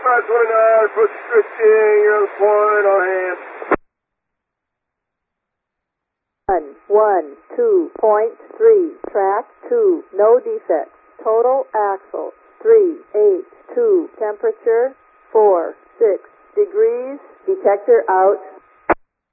29, foot 15, you're the point on hand. 112.3, track 2, no defects. Total axle 382, temperature 46 degrees. Detector out.